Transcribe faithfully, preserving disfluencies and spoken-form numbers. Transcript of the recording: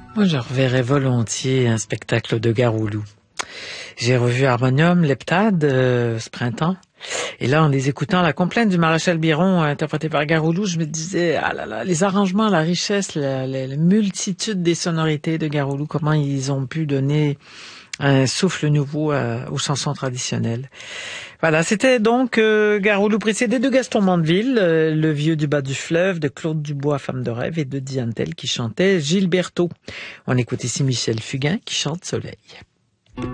Moi, je reverrais volontiers un spectacle de Garoulou. J'ai revu Harmonium, l'Heptade, euh, ce printemps. Et là, en les écoutant, la complainte du maréchal Biron, interprétée par Garoulou, je me disais, ah là là, les arrangements, la richesse, la, la, la multitude des sonorités de Garoulou, comment ils ont pu donner un souffle nouveau à, aux chansons traditionnelles. Voilà, c'était donc euh, Garoulou précédé de Gaston Mandeville, euh, Le vieux du bas du fleuve, de Claude Dubois, Femme de rêve, et de Diane Tell qui chantait Gilberto. On écoute ici Michel Fugain qui chante Soleil.